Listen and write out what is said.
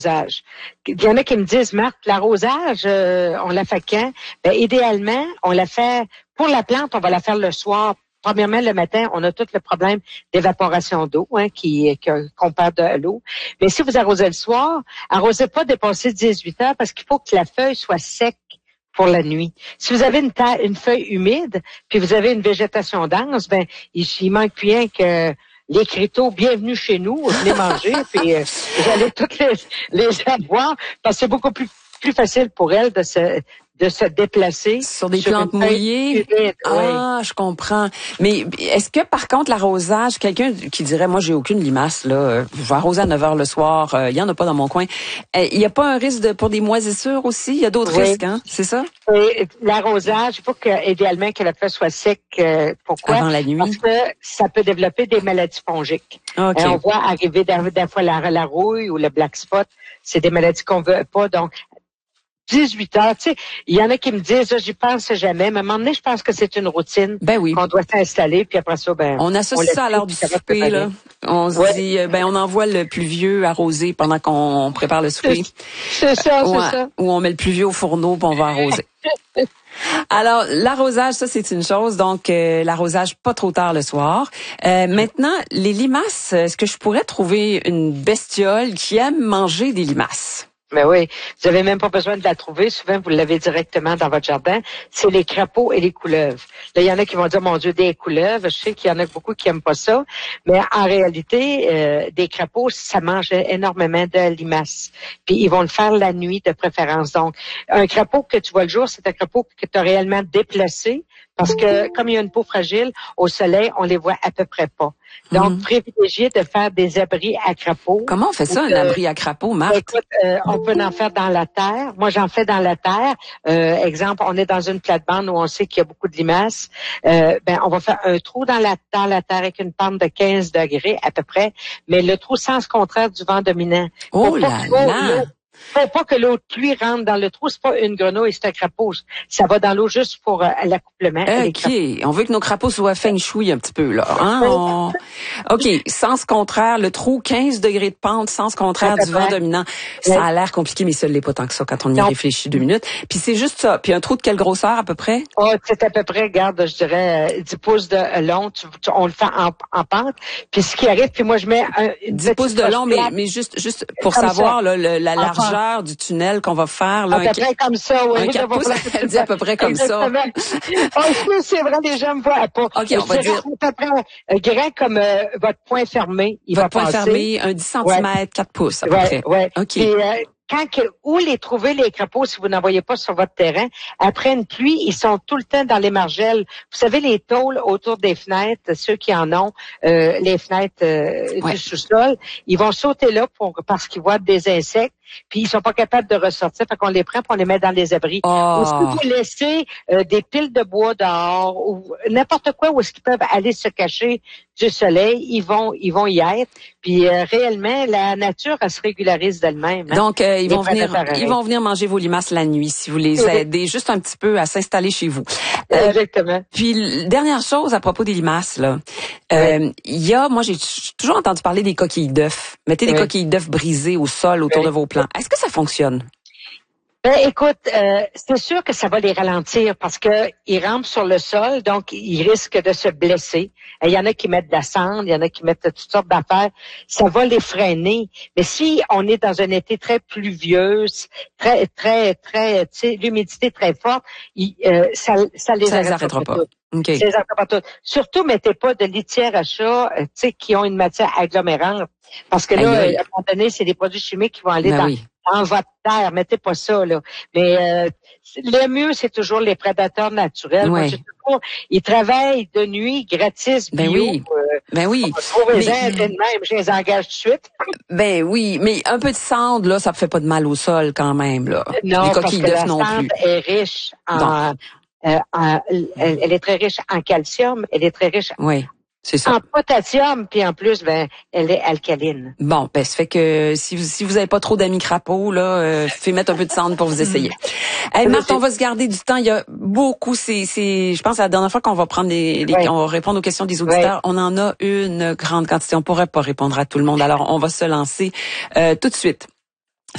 l'arrosage. Il y en a qui me disent, Marc, l'arrosage, on la fait quand? Ben, idéalement, on la fait, pour la plante, on va la faire le soir. Premièrement, le matin, on a tout le problème d'évaporation d'eau, qu'on perd de l'eau. Mais si vous arrosez le soir, arrosez pas dépasser 18 heures parce qu'il faut que la feuille soit sec pour la nuit. Si vous avez une feuille humide, puis vous avez une végétation dense, ben il manque rien que les criteaux, bienvenue chez nous, venez manger, puis vous allez toutes les avoir, parce que c'est beaucoup plus facile pour elles de se déplacer. Sur des plantes mouillées? Je comprends. Mais est-ce que, par contre, l'arrosage, quelqu'un qui dirait, moi, j'ai aucune limace, là, je vais arroser à 9 heures le soir, il y en a pas dans mon coin. Il y a pas un risque pour des moisissures aussi? Il y a d'autres risques, hein? C'est ça? L'arrosage, il faut idéalement que la feuille soit sec. Pourquoi? Avant la nuit. Parce que ça peut développer des maladies fongiques. Okay. On voit arriver des fois la rouille ou le black spot. C'est des maladies qu'on veut pas. Donc, 18 heures, tu sais, il y en a qui me disent, j'y pense jamais, mais à un moment donné, je pense que c'est une routine qu'on doit s'installer, puis après ça, on associe ça à l'heure du souper, là. On se dit, on envoie le plus vieux arroser pendant qu'on prépare le souper. C'est ça, c'est ça. Ou on met le plus vieux au fourneau, puis on va arroser. Alors, l'arrosage, ça, c'est une chose. Donc, l'arrosage pas trop tard le soir. Maintenant, les limaces, est-ce que je pourrais trouver une bestiole qui aime manger des limaces? Mais oui, vous avez même pas besoin de la trouver. Souvent, vous l'avez directement dans votre jardin. C'est les crapauds et les couleuvres. Là, il y en a qui vont dire, mon Dieu, des couleuvres. Je sais qu'il y en a beaucoup qui aiment pas ça. Mais en réalité, des crapauds, ça mange énormément de limaces. Puis, ils vont le faire la nuit de préférence. Donc, un crapaud que tu vois le jour, c'est un crapaud que tu as réellement déplacé. Parce que, comme il y a une peau fragile, au soleil, on les voit à peu près pas. Donc, privilégier de faire des abris à crapauds. Comment on fait ça, un abri à crapauds, Marc? Écoute, on peut en faire dans la terre. Moi, j'en fais dans la terre. Exemple, on est dans une plate-bande où on sait qu'il y a beaucoup de limaces. On va faire un trou dans la terre avec une pente de 15 degrés à peu près, mais le trou sens contraire du vent dominant. Oh là là! Faut pas que l'eau de pluie rentre dans le trou. C'est pas une grenouille, c'est un crapaud. Ça va dans l'eau juste pour l'accouplement. OK. On veut que nos crapauds soient feng shui un petit peu, là. Hein? OK. Sens contraire, le trou, 15 degrés de pente, sens contraire du vent dominant. Ça a l'air compliqué, mais ça l'est pas tant que ça quand on y réfléchit 2 minutes. Puis c'est juste ça. Puis un trou de quelle grosseur, à peu près? C'est à peu près, regarde, je dirais 10 pouces de long. On le fait en pente. Puis ce qui arrive, puis moi, je mets 10 pouces de long, mais juste pour savoir, là, la largeur du tunnel qu'on va faire. Là, à peu près comme ça, oui. Un 4 pouces, elle dit à peu près comme ça. C'est vrai, les gens me voient pas. OK, on va dire. À peu près grand comme votre poing fermé. Votre poing fermé, un 10 cm, 4 pouces, à peu près. Ouais. OK. Et, où les trouver, les crapauds, si vous n'en voyez pas sur votre terrain, après une pluie, ils sont tout le temps dans les margelles. Vous savez, les tôles autour des fenêtres, ceux qui en ont, les fenêtres du sous-sol, ils vont sauter là parce qu'ils voient des insectes, puis ils sont pas capables de ressortir, fait qu'on les prend puis on les met dans les abris. Ou si vous laissez des piles de bois dehors, ou n'importe quoi où est-ce qu'ils peuvent aller se cacher du soleil, ils vont y être. Puis réellement, la nature, elle se régularise d'elle-même. Hein? Donc, ils vont venir manger vos limaces la nuit si vous les aidez juste un petit peu à s'installer chez vous. Exactement. Puis, dernière chose à propos des limaces, là. Moi, j'ai toujours entendu parler des coquilles d'œufs. Mettez des coquilles d'œufs brisées au sol autour de vos plants. Est-ce que ça fonctionne? Écoute, c'est sûr que ça va les ralentir parce que ils rampent sur le sol, donc ils risquent de se blesser. Il y en a qui mettent de la cendre, il y en a qui mettent toutes sortes d'affaires. Ça va les freiner. Mais si on est dans un été très pluvieuse, très, tu sais, l'humidité très forte, ça les arrêtera pas. Okay. Ça les arrêtera pas toutes. Surtout, mettez pas de litière à chat, tu sais, qui ont une matière agglomérante. Parce que là, à un moment donné, c'est des produits chimiques qui vont aller dans votre terre. Mettez pas ça, là. Mais le mieux, c'est toujours les prédateurs naturels. Moi, ils travaillent de nuit, gratis, bio. Je les engage tout de suite. Ben oui, mais un peu de cendre, là, ça ne fait pas de mal au sol quand même, là. Non, les coquilles d'œufs non plus. La cendre est riche elle est très riche en calcium, elle est très riche c'est ça. En potassium, puis en plus, elle est alcaline. Bon, ça fait que si vous avez pas trop d'amis crapauds, là, faites mettre un peu de cendre pour vous essayer. Hey, Marthe, on va se garder du temps. Il y a beaucoup, je pense, la dernière fois qu'on va prendre on va répondre aux questions des auditeurs, on en a une grande quantité. On pourrait pas répondre à tout le monde. Alors, on va se lancer tout de suite.